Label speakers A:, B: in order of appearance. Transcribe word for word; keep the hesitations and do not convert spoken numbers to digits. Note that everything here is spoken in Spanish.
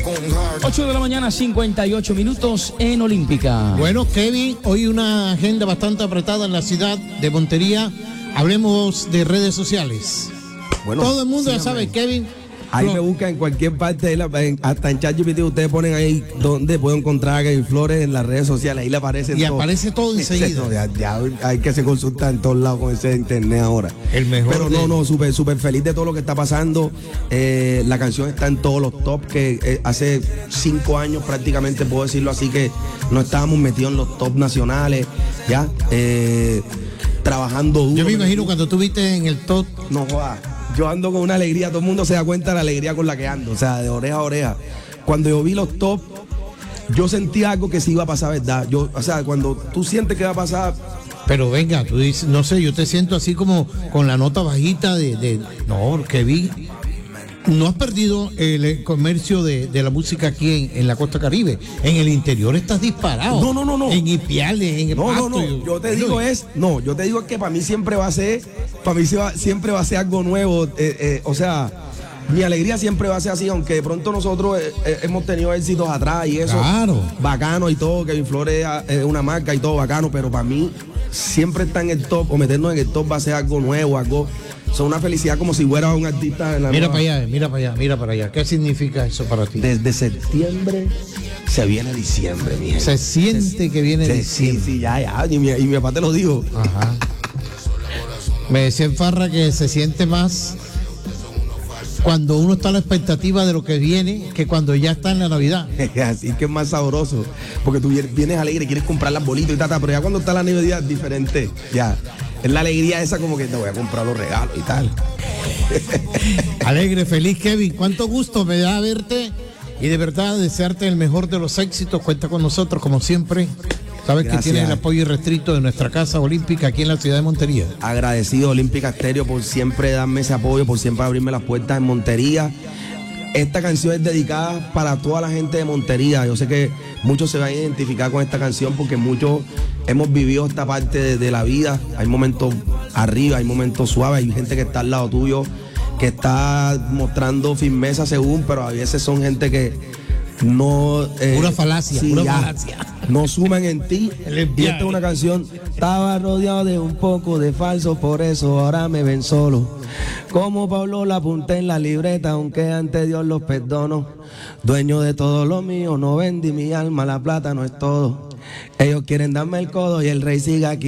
A: ocho de la mañana, cincuenta y ocho minutos en Olímpica.
B: Bueno, Kevin, hoy una agenda bastante apretada en la ciudad de Montería. Hablemos de redes sociales. Bueno, todo el mundo sí, ya sabe, Kevin.
C: Ahí no. Me buscan en cualquier parte, de la, en, hasta en ChatGPT ustedes ponen ahí donde puedo encontrar a Kevin Flores en las redes sociales, ahí le aparece
B: y
C: todo.
B: aparece todo enseguida.
C: No, ya, ya hay que se consulta en todos lados con ese internet ahora.
B: El mejor.
C: Pero no, no, súper súper feliz de todo lo que está pasando. Eh, la canción está en todos los top, que eh, hace cinco años prácticamente, puedo decirlo así, que no estábamos metidos en los top nacionales, ya, eh, trabajando duro.
B: Yo me imagino cuando tú viste en el top.
C: No jodas. Yo ando con una alegría, todo el mundo se da cuenta de la alegría con la que ando, o sea, de oreja a oreja. Cuando yo vi los top, yo sentí algo que sí iba a pasar, ¿verdad? Yo, o sea, cuando tú sientes que va a pasar.
B: Pero venga, tú dices, no sé, yo te siento así como con la nota bajita de, de no, que vi. No has perdido el comercio de, de la música aquí en, en la costa Caribe. En el interior estás disparado.
C: No, no, no, no.
B: En Ipiales, en el
C: No,
B: Pasto,
C: no, no. Yo, yo te digo es, no, yo te digo que para mí siempre va a ser, para mí siempre va a ser algo nuevo. Eh, eh, o sea, mi alegría siempre va a ser así, aunque de pronto nosotros eh, eh, hemos tenido éxitos atrás y eso.
B: Claro.
C: Bacano y todo, Kevin Flores es una marca y todo bacano, pero para mí siempre está en el top, o meternos en el top va a ser algo nuevo, algo. Son una felicidad como si fuera un artista en la
B: Mira
C: nueva.
B: para allá, mira para allá, mira para allá. ¿Qué significa eso para ti?
C: Desde septiembre se viene diciembre, mi gente.
B: Se siente se, que viene
C: se,
B: diciembre.
C: Sí, sí, ya, ya. Y mi, y mi papá te lo dijo.
B: Ajá. Me decía en Farra que se siente más cuando uno está a la expectativa de lo que viene que cuando ya está en la Navidad.
C: Así que es más sabroso. Porque tú vienes alegre, quieres comprar las bolitas y tal, pero ya cuando está la Navidad es diferente. Ya. Es la alegría esa como que te voy a comprar los regalos y tal.
B: Alegre, feliz, Kevin. Cuánto gusto me da verte y de verdad desearte el mejor de los éxitos. Cuenta con nosotros como siempre. Sabes Gracias. Que tienes el apoyo irrestricto de nuestra casa olímpica aquí en la ciudad de Montería.
C: Agradecido Olímpica Estéreo por siempre darme ese apoyo, por siempre abrirme las puertas en Montería. Esta canción es dedicada para toda la gente de Montería. Yo sé que muchos se van a identificar con esta canción porque muchos hemos vivido esta parte de, de la vida. Hay momentos arriba, hay momentos suaves, hay gente que está al lado tuyo, que está mostrando firmeza según, pero a veces son gente que no...
B: Eh, pura falacia,
C: sí,
B: pura
C: ya,
B: falacia.
C: No suman en ti. Y esta es una canción. Estaba rodeado de un poco de falso, por eso ahora me ven solo. Como Pablo la apunté en la libreta, aunque ante Dios los perdono. Dueño de todo lo mío, no vendí mi alma, la plata no es todo. Ellos quieren darme el codo y el rey sigue aquí.